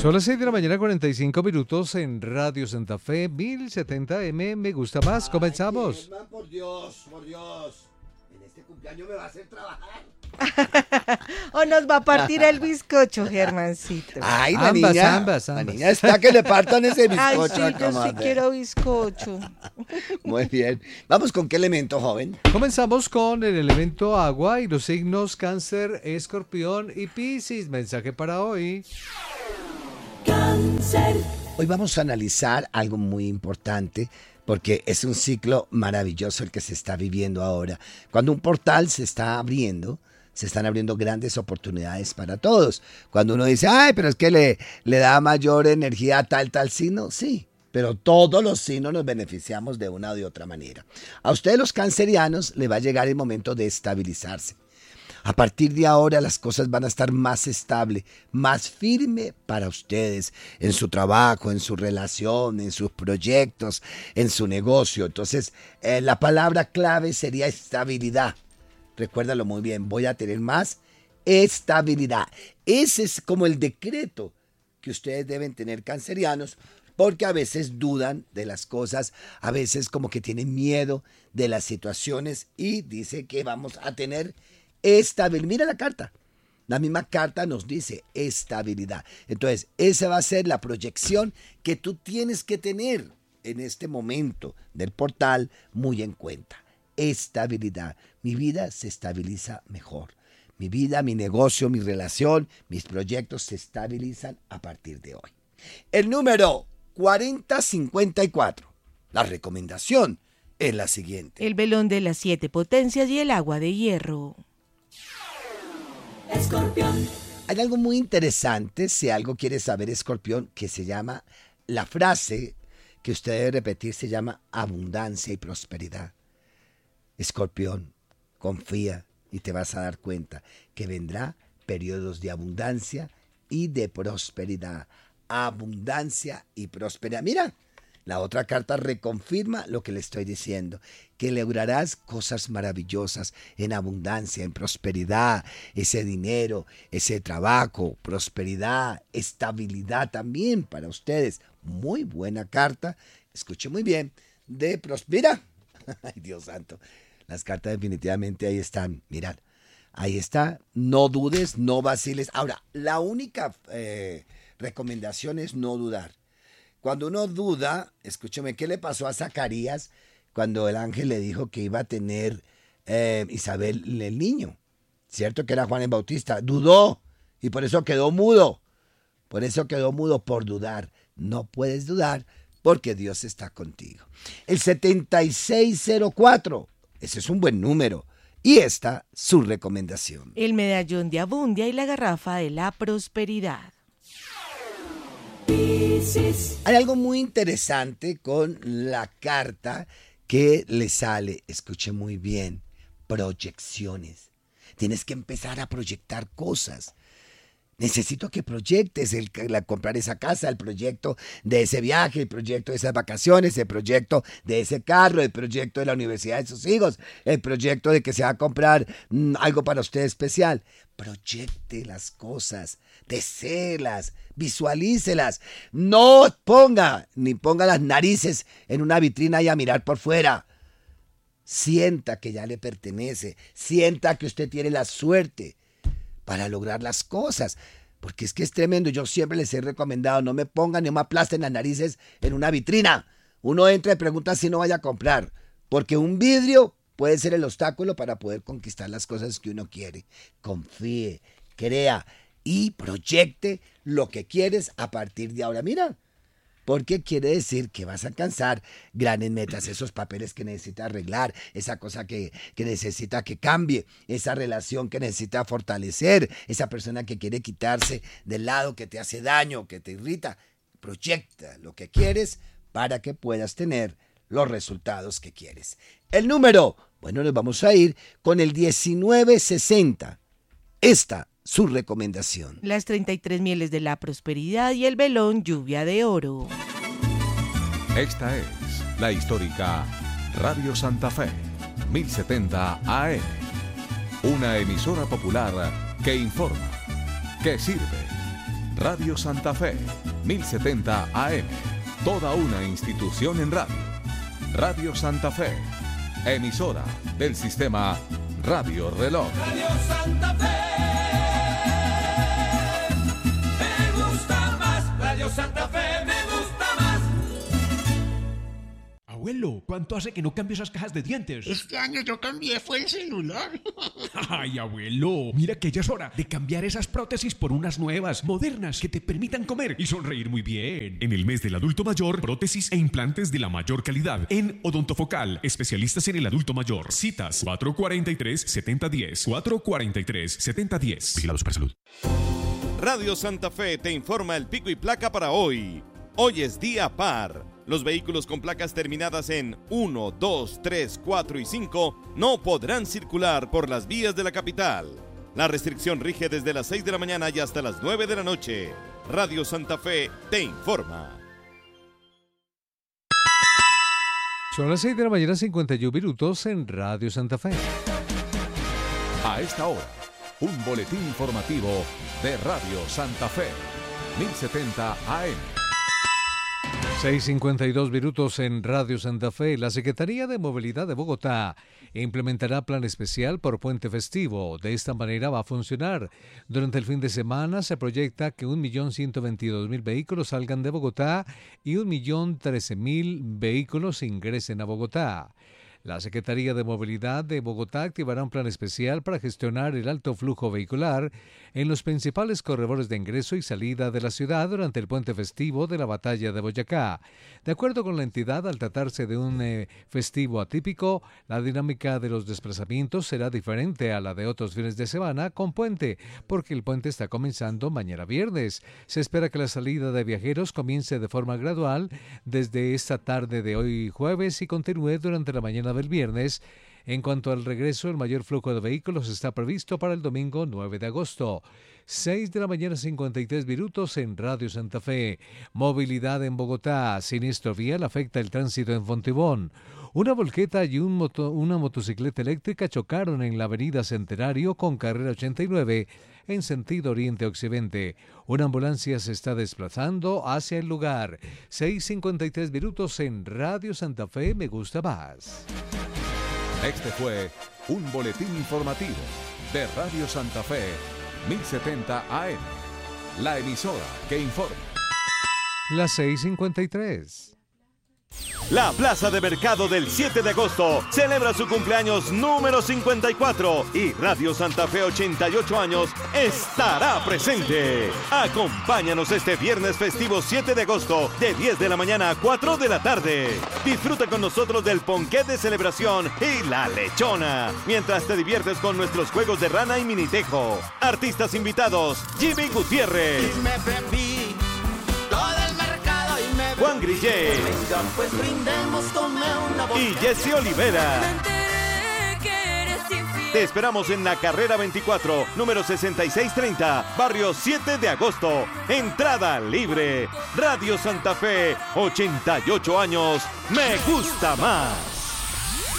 Son las 6 de la mañana, 45 minutos en Radio Santa Fe, 1070M. Me gusta más. Comenzamos. Ay, Germán, por Dios. En este cumpleaños me va a hacer trabajar. O nos va a partir el bizcocho, Germancito. Ay, Ambas. La niña está que le partan ese Ay, bizcocho. sí, a yo sí comadre. quiero bizcocho. Muy bien. Vamos con qué elemento, joven. Comenzamos con el elemento agua y los signos Cáncer, Escorpión y Piscis. Mensaje para hoy. Hoy vamos a analizar algo muy importante porque es un ciclo maravilloso el que se está viviendo ahora. Cuando un portal se está abriendo, se están abriendo grandes oportunidades para todos. Cuando uno dice, ay, pero es que le da mayor energía a tal signo, sí. Pero todos los signos nos beneficiamos de una o de otra manera. A ustedes los cancerianos les va a llegar el momento de estabilizarse. A partir de ahora las cosas van a estar más estables, más firme para ustedes en su trabajo, en su relación, en sus proyectos, en su negocio. Entonces, la palabra clave sería estabilidad. Recuérdalo muy bien, voy a tener más estabilidad. Ese es como el decreto que ustedes deben tener, cancerianos, porque a veces dudan de las cosas, a veces como que tienen miedo de las situaciones y dice que vamos a tener estabilidad. Mira la carta. La misma carta nos dice estabilidad. Entonces, esa va a ser la proyección que tú tienes que tener en este momento del portal muy en cuenta. Estabilidad. Mi vida se estabiliza mejor. Mi vida, mi negocio, mi relación, mis proyectos se estabilizan a partir de hoy. El número 4054. La recomendación es la siguiente. El velón de las 7 potencias y el agua de hierro. Escorpión. Hay algo muy interesante, si algo quiere saber, Escorpión, que se llama, la frase que usted debe repetir se llama abundancia y prosperidad. Escorpión, confía y te vas a dar cuenta que vendrá periodos de abundancia y de prosperidad. Abundancia y prosperidad. Mira, la otra carta reconfirma lo que le estoy diciendo, que lograrás cosas maravillosas en abundancia, en prosperidad, ese dinero, ese trabajo, prosperidad, estabilidad también para ustedes. Muy buena carta, escuche muy bien, de prosperidad. Ay, Dios santo, las cartas definitivamente ahí están, mirad, ahí está, no dudes, no vaciles. Ahora, la única recomendación es no dudar. Cuando uno duda, escúcheme, ¿qué le pasó a Zacarías cuando el ángel le dijo que iba a tener Isabel el niño? ¿Cierto que era Juan el Bautista? Dudó y por eso quedó mudo. Por eso quedó mudo, por dudar. No puedes dudar porque Dios está contigo. El 7604, ese es un buen número. Y esta, su recomendación. El medallón de abundia y la garrafa de la prosperidad. Hay algo muy interesante con la carta que le sale, escuche muy bien, proyecciones. Tienes que empezar a proyectar cosas. Necesito que proyectes comprar esa casa, el proyecto de ese viaje, el proyecto de esas vacaciones, el proyecto de ese carro, el proyecto de la universidad de sus hijos, el proyecto de que se va a comprar algo para usted especial. Proyecte las cosas, deséelas, visualícelas. No ponga las narices en una vitrina y a mirar por fuera. Sienta que ya le pertenece, sienta que usted tiene la suerte para lograr las cosas, porque es que es tremendo. Yo siempre les he recomendado, no me pongan ni me aplasten las narices en una vitrina. Uno entra y pregunta si no vaya a comprar, porque un vidrio puede ser el obstáculo para poder conquistar las cosas que uno quiere. Confíe, crea y proyecte lo que quieres a partir de ahora. Mira, porque quiere decir que vas a alcanzar grandes metas, esos papeles que necesita arreglar, esa cosa que necesita que cambie, esa relación que necesita fortalecer, esa persona que quiere quitarse del lado que te hace daño, que te irrita. Proyecta lo que quieres para que puedas tener los resultados que quieres. El número, bueno, nos vamos a ir con el 1960. Esta su recomendación. Las 33 mieles de la prosperidad y el velón lluvia de oro. Esta es la histórica Radio Santa Fe, 1070 AM. Una emisora popular que informa, que sirve. Radio Santa Fe, 1070 AM. Toda una institución en radio. Radio Santa Fe, emisora del sistema Radio Reloj. Radio Santa Fe, me gusta más. Radio Santa Fe, me gusta más. Abuelo, ¿cuánto hace que no cambio esas cajas de dientes? Este año yo cambié, fue el celular. Ay, abuelo, mira que ya es hora de cambiar esas prótesis por unas nuevas, modernas, que te permitan comer y sonreír muy bien. En el mes del adulto mayor, prótesis e implantes de la mayor calidad en Odontofocal, especialistas en el adulto mayor. Citas 443-7010, 443-7010. Vigilado Supersalud. Radio Santa Fe te informa el pico y placa para hoy. Hoy es día par. Los vehículos con placas terminadas en 1, 2, 3, 4 y 5 no podrán circular por las vías de la capital. La restricción rige desde las 6 de la mañana y hasta las 9 de la noche. Radio Santa Fe te informa. Son las 6 de la mañana, 51 minutos en Radio Santa Fe. A esta hora, un boletín informativo de Radio Santa Fe, 1070 AM. 6:52 minutos en Radio Santa Fe. La Secretaría de Movilidad de Bogotá implementará plan especial por puente festivo. De esta manera va a funcionar. Durante el fin de semana se proyecta que 1.122.000 vehículos salgan de Bogotá y 1.013.000 vehículos ingresen a Bogotá. La Secretaría de Movilidad de Bogotá activará un plan especial para gestionar el alto flujo vehicular en los principales corredores de ingreso y salida de la ciudad durante el puente festivo de la Batalla de Boyacá. De acuerdo con la entidad, al tratarse de un festivo atípico, la dinámica de los desplazamientos será diferente a la de otros fines de semana con puente, porque el puente está comenzando mañana viernes. Se espera que la salida de viajeros comience de forma gradual desde esta tarde de hoy jueves y continúe durante la mañana del viernes. En cuanto al regreso, el mayor flujo de vehículos está previsto para el domingo 9 de agosto. 6 de la mañana, 53 minutos en Radio Santa Fe. Movilidad en Bogotá. Siniestro vial afecta el tránsito en Fontibón. Una volqueta y una motocicleta eléctrica chocaron en la avenida Centenario con carrera 89 en sentido oriente-occidente. Una ambulancia se está desplazando hacia el lugar. 6:53 minutos en Radio Santa Fe, me gusta más. Este fue un boletín informativo de Radio Santa Fe, 1070 AM. La emisora que informa. Las 6:53. La Plaza de Mercado del 7 de agosto celebra su cumpleaños número 54 y Radio Santa Fe 88 años estará presente. Acompáñanos este viernes festivo 7 de agosto de 10 de la mañana a 4 de la tarde. Disfruta con nosotros del ponqué de celebración y la lechona, mientras te diviertes con nuestros juegos de rana y minitejo. Artistas invitados: Jimmy Gutiérrez, Juan Grillé y Jesse Olivera. Te esperamos en la carrera 24, número 6630, barrio 7 de agosto. Entrada libre. Radio Santa Fe, 88 años. Me gusta más.